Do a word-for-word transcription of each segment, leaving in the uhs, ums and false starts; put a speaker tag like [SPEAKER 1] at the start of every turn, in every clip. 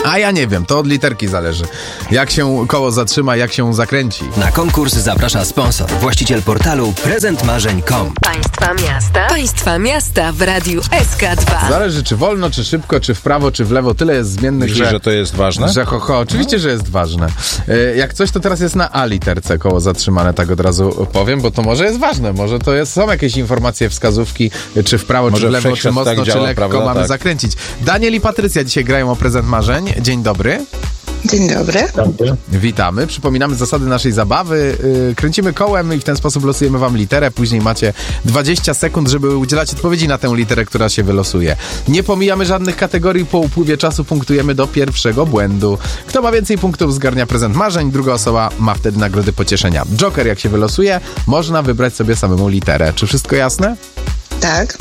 [SPEAKER 1] A ja nie wiem, to od literki zależy. Jak się koło zatrzyma, jak się zakręci.
[SPEAKER 2] Na konkurs zaprasza sponsor, właściciel portalu prezent marzeń kropka com.
[SPEAKER 3] Państwa miasta. Państwa miasta w Radiu S K dwa.
[SPEAKER 1] Zależy czy wolno, czy szybko, czy w prawo, czy w lewo. Tyle jest zmiennych,
[SPEAKER 4] Myślisz,
[SPEAKER 1] że...
[SPEAKER 4] że to jest ważne?
[SPEAKER 1] Że ho, ho. Oczywiście, że jest ważne. E, jak coś, to teraz jest na A literce koło zatrzymane, tak od razu powiem, bo to może jest ważne. Może to jest, są jakieś informacje, wskazówki, czy w prawo,
[SPEAKER 4] może
[SPEAKER 1] czy w lewo, czy mocno,
[SPEAKER 4] tak działa,
[SPEAKER 1] czy lekko
[SPEAKER 4] prawda?
[SPEAKER 1] mamy
[SPEAKER 4] tak.
[SPEAKER 1] zakręcić. Daniel i Patrycja dzisiaj grają o prezent marzeń. Dzień dobry.
[SPEAKER 5] Dzień dobry.
[SPEAKER 1] Witamy. Przypominamy zasady naszej zabawy. Yy, kręcimy kołem i w ten sposób losujemy wam literę. Później macie dwadzieścia sekund, żeby udzielać odpowiedzi na tę literę, która się wylosuje. Nie pomijamy żadnych kategorii. Po upływie czasu punktujemy do pierwszego błędu. Kto ma więcej punktów, zgarnia prezent marzeń. Druga osoba ma wtedy nagrody pocieszenia. Joker, jak się wylosuje, można wybrać sobie samemu literę. Czy wszystko jasne?
[SPEAKER 5] Tak.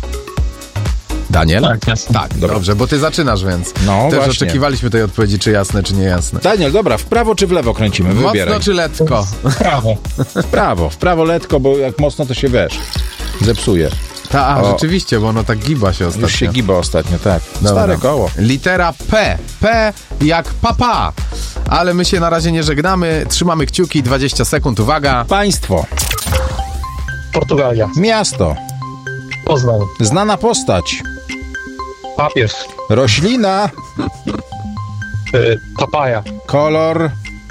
[SPEAKER 1] Daniel?
[SPEAKER 6] Tak, jasne.
[SPEAKER 1] Tak, dobrze, bo ty zaczynasz, więc
[SPEAKER 4] No,
[SPEAKER 1] też
[SPEAKER 4] właśnie.
[SPEAKER 1] oczekiwaliśmy tej odpowiedzi, czy jasne, czy niejasne.
[SPEAKER 4] Daniel, dobra, w prawo czy w lewo kręcimy? Wybieraj.
[SPEAKER 1] Mocno czy letko?
[SPEAKER 6] Prawo.
[SPEAKER 4] W prawo, w prawo letko, bo jak mocno to się wiesz, zepsuje.
[SPEAKER 1] Ta, a,
[SPEAKER 4] O.
[SPEAKER 1] rzeczywiście, bo ono tak giba się ostatnio.
[SPEAKER 4] Już się giba ostatnio, tak.
[SPEAKER 1] Dobra.
[SPEAKER 4] Stare koło.
[SPEAKER 1] Litera P. P jak papa. Ale my się na razie nie żegnamy. Trzymamy kciuki. dwadzieścia sekund. Uwaga.
[SPEAKER 4] Państwo,
[SPEAKER 6] Portugalia.
[SPEAKER 4] miasto,
[SPEAKER 6] Poznań.
[SPEAKER 4] znana postać,
[SPEAKER 6] Papież.
[SPEAKER 4] roślina,
[SPEAKER 6] Y, papaja.
[SPEAKER 4] kolor,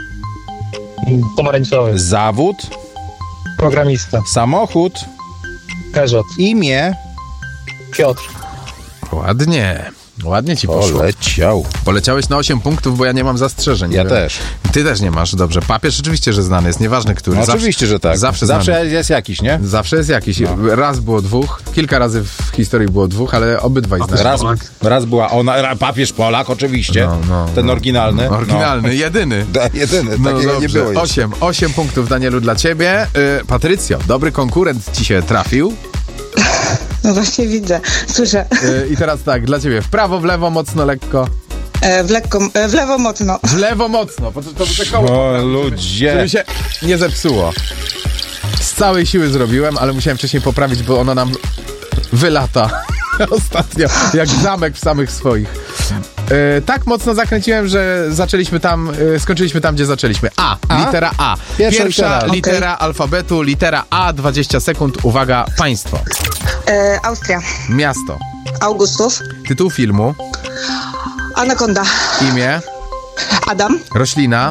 [SPEAKER 6] y, Pomarańczowy.
[SPEAKER 4] zawód,
[SPEAKER 6] Programista.
[SPEAKER 4] samochód,
[SPEAKER 6] Peugeot.
[SPEAKER 4] imię.
[SPEAKER 6] Piotr.
[SPEAKER 1] Ładnie. Ładnie ci poszło.
[SPEAKER 4] Poleciał.
[SPEAKER 1] Poleciałeś na osiem punktów, bo ja nie mam zastrzeżeń.
[SPEAKER 4] Ja
[SPEAKER 1] Nie
[SPEAKER 4] też.
[SPEAKER 1] wiem. Ty też nie masz. Dobrze. Papież oczywiście, że znany jest. Nieważne, który.
[SPEAKER 4] No
[SPEAKER 1] Zawsze-
[SPEAKER 4] oczywiście, że tak.
[SPEAKER 1] Zawsze
[SPEAKER 4] Zawsze
[SPEAKER 1] znany.
[SPEAKER 4] jest jakiś, nie?
[SPEAKER 1] Zawsze jest jakiś. Raz było dwóch. Kilka razy w historii było dwóch, ale obydwaj znani.
[SPEAKER 4] Raz, raz była ona, ra- papież Polak oczywiście,
[SPEAKER 1] No, no,
[SPEAKER 4] ten
[SPEAKER 1] no.
[SPEAKER 4] oryginalny.
[SPEAKER 1] Oryginalny, jedyny.
[SPEAKER 4] No. Jedyny,
[SPEAKER 1] No
[SPEAKER 4] takiego nie
[SPEAKER 1] dobrze,
[SPEAKER 4] było jeszcze.
[SPEAKER 1] osiem, osiem punktów, Danielu, dla ciebie. Yy, Patrycjo, dobry konkurent ci się trafił.
[SPEAKER 5] No właśnie widzę, słyszę.
[SPEAKER 1] Yy, I teraz tak, dla ciebie w prawo, w lewo, mocno, lekko.
[SPEAKER 5] E, w, lekko, e, w lewo mocno.
[SPEAKER 1] W lewo mocno, bo to, to by te koło
[SPEAKER 4] O
[SPEAKER 1] poprawić,
[SPEAKER 4] ludzie.
[SPEAKER 1] żeby się nie zepsuło. Z całej siły zrobiłem, ale musiałem wcześniej poprawić, bo ono nam wylata ostatnio, jak zamek w samych swoich. Yy, tak mocno zakręciłem, że zaczęliśmy tam, yy, skończyliśmy tam, gdzie zaczęliśmy. A,
[SPEAKER 4] A?
[SPEAKER 1] litera A.
[SPEAKER 4] Pierwsza
[SPEAKER 1] Pierwsza
[SPEAKER 4] litera.
[SPEAKER 1] litera
[SPEAKER 5] Okej.
[SPEAKER 1] alfabetu, litera A, dwadzieścia sekund. Uwaga, państwo.
[SPEAKER 5] E, Austria.
[SPEAKER 1] Miasto.
[SPEAKER 5] Augustów.
[SPEAKER 1] Tytuł filmu.
[SPEAKER 5] Anakonda.
[SPEAKER 1] Imię.
[SPEAKER 5] Adam.
[SPEAKER 1] Roślina.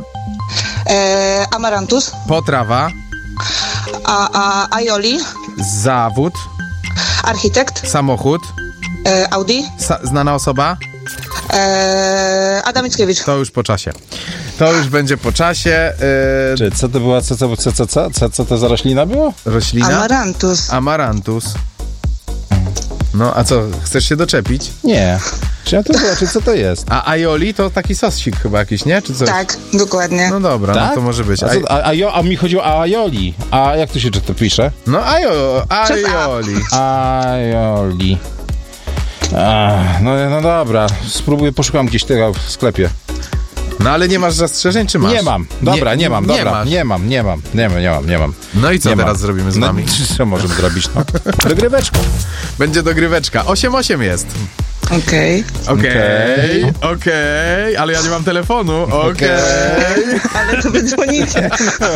[SPEAKER 5] E, Amarantus.
[SPEAKER 1] Potrawa.
[SPEAKER 5] A, a, Aioli.
[SPEAKER 1] Zawód.
[SPEAKER 5] Architekt.
[SPEAKER 1] Samochód.
[SPEAKER 5] E, Audi.
[SPEAKER 1] Sa- znana osoba.
[SPEAKER 5] E, Adam Mickiewicz.
[SPEAKER 1] To już po czasie. To już będzie po czasie. Yy,
[SPEAKER 4] Czy co to była, co, co, co, co, co, co, co to za roślina było?
[SPEAKER 1] roślina.
[SPEAKER 5] Amarantus.
[SPEAKER 1] Amarantus. No, a co, chcesz się doczepić?
[SPEAKER 4] Nie. Czy ja to zobaczyć, co to jest?
[SPEAKER 1] A aioli to taki sosik chyba jakiś, nie? Czy coś?
[SPEAKER 5] Tak, dokładnie.
[SPEAKER 1] No dobra,
[SPEAKER 4] Tak?
[SPEAKER 1] no to może być.
[SPEAKER 4] A,
[SPEAKER 1] Aj-
[SPEAKER 4] co, a, a, jo, a mi chodziło o aioli. A jak to się to pisze?
[SPEAKER 1] No ajo,
[SPEAKER 5] Przez A.
[SPEAKER 1] aioli.
[SPEAKER 4] Aioli. A, no, no dobra, spróbuję, poszukam gdzieś tego w sklepie.
[SPEAKER 1] No ale nie masz zastrzeżeń, czy masz?
[SPEAKER 4] Nie mam. Dobra, nie, mam,
[SPEAKER 1] nie
[SPEAKER 4] dobra.
[SPEAKER 1] masz.
[SPEAKER 4] Nie mam, nie mam, nie mam, nie mam, nie mam.
[SPEAKER 1] No i co
[SPEAKER 4] Nie
[SPEAKER 1] teraz
[SPEAKER 4] mam.
[SPEAKER 1] zrobimy z
[SPEAKER 4] No,
[SPEAKER 1] wami?
[SPEAKER 4] co możemy zrobić? No? Dogryweczką.
[SPEAKER 1] Będzie dogryweczka. osiem osiem jest.
[SPEAKER 5] Okej.
[SPEAKER 1] Okej, okej, ale ja nie mam telefonu. Okej.
[SPEAKER 5] Ale to wy dzwonicie.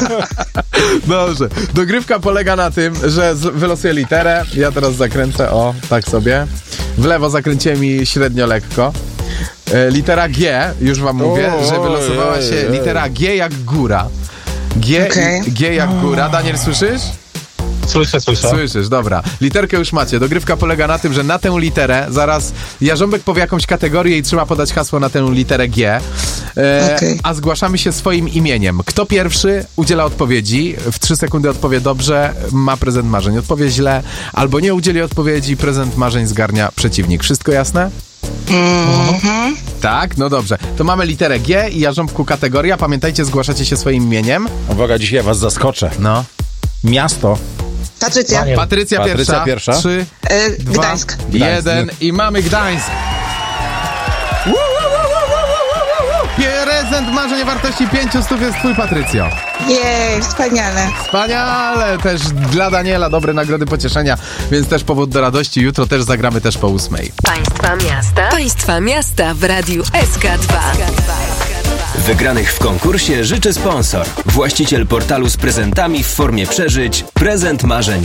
[SPEAKER 1] Dobrze. Dogrywka polega na tym, że z- wylosuję literę. Ja teraz zakręcę, o, tak sobie. W lewo zakręciłem i średnio lekko. E, litera G, już wam mówię,
[SPEAKER 4] Oj,
[SPEAKER 1] że wylosowała
[SPEAKER 4] oj,
[SPEAKER 1] się
[SPEAKER 4] oj.
[SPEAKER 1] litera G jak góra. G,
[SPEAKER 5] Okej.
[SPEAKER 1] G jak góra. Daniel, słyszysz?
[SPEAKER 6] Słyszę, słyszę.
[SPEAKER 1] Słyszysz, dobra. Literkę już macie. Dogrywka polega na tym, że na tę literę zaraz Jarząbek powie jakąś kategorię i trzeba podać hasło na tę literę G. E,
[SPEAKER 5] Okej.
[SPEAKER 1] A zgłaszamy się swoim imieniem. Kto pierwszy udziela odpowiedzi, w trzy sekundy odpowie dobrze, ma prezent marzeń. Odpowie źle, albo nie udzieli odpowiedzi, prezent marzeń zgarnia przeciwnik. Wszystko jasne?
[SPEAKER 5] Mhm.
[SPEAKER 1] Tak, no dobrze. To mamy literę G i Jarząbku kategoria. Pamiętajcie, zgłaszacie się swoim imieniem.
[SPEAKER 4] Uwaga, dzisiaj ja was zaskoczę.
[SPEAKER 1] No.
[SPEAKER 4] Miasto.
[SPEAKER 5] Patrycja.
[SPEAKER 6] Daniel.
[SPEAKER 1] Patrycja,
[SPEAKER 4] Patrycja
[SPEAKER 1] pierwsza.
[SPEAKER 4] pierwsza.
[SPEAKER 1] Trzy,
[SPEAKER 5] E,
[SPEAKER 1] dwa,
[SPEAKER 5] Gdańsk.
[SPEAKER 1] jeden i mamy Gdańsk. Prezent Prezent marzeń o wartości pięćset jest twój, Patrycjo.
[SPEAKER 5] Jej, wspaniale.
[SPEAKER 1] Wspaniale! Też dla Daniela dobre nagrody pocieszenia, więc też powód do radości. Jutro też zagramy też po ósmej.
[SPEAKER 3] Państwa miasta. Państwa miasta w Radiu S K dwa.
[SPEAKER 2] Wygranych w konkursie życzy sponsor. Właściciel portalu z prezentami w formie przeżyć Prezent Marzeń